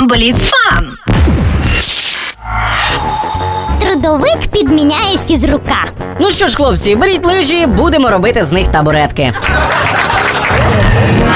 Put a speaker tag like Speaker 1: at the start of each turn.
Speaker 1: Бліцфан.
Speaker 2: Трудовик підміняє фізрука.
Speaker 3: Ну що ж, хлопці, беріть лижі, будемо робити з них табуретки.